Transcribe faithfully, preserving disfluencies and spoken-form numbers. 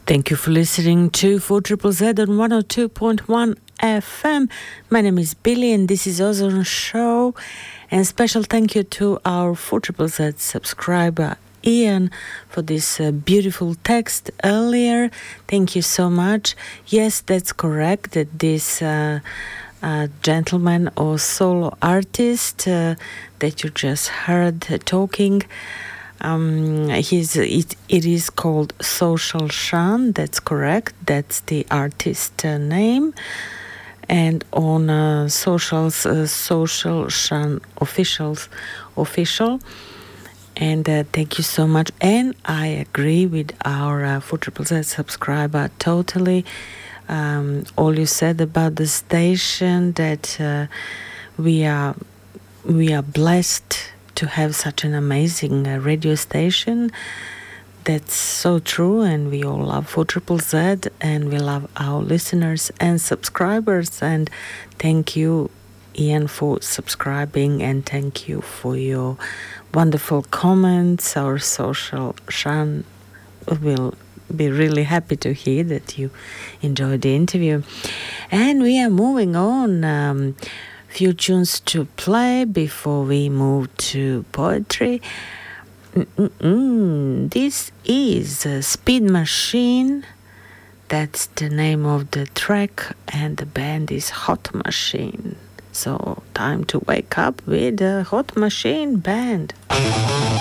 Thank you for listening to four Z Z Z on one oh two point one F M. My name is Billy and this is Ozone Show. And special thank you to our four Z Z Z subscriber Ian for this uh, beautiful text earlier. Thank you so much. Yes, that's correct that this uh, uh, gentleman or solo artist uh, that you just heard uh, talking, Um, he's, it, it is called Social Shan, that's correct, that's the artist uh, name. And on uh, socials, uh, Social Shan officials, official. And uh, thank you so much. And I agree with our uh, four Z Z Z subscriber totally. Um, all you said about the station, that uh, we are we are blessed to have such an amazing uh, radio station. That's so true, and we all love four Z Z Z, and we love our listeners and subscribers. And thank you, Ian, for subscribing, and thank you for your wonderful comments. Our Social Shan will be really happy to hear that you enjoyed the interview. And we are moving on. Um, few tunes to play before we move to poetry. Mm-mm-mm. This is uh, Speed Machine. That's the name of the track, and the band is Hot Machine. So time to wake up with the Hot Machine band.